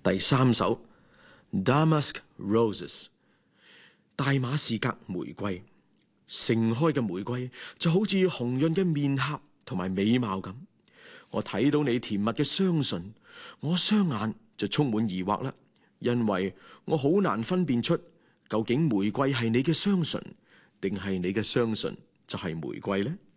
第三首 Damask Roses， 大馬士革玫瑰。盛開嘅玫瑰就好似紅潤嘅面頰同埋美貌咁。我睇到你甜蜜嘅雙唇，我雙眼就充滿疑惑啦，因為我好難分辨出究竟玫瑰係你嘅雙唇，定係你嘅雙唇就係玫瑰呢？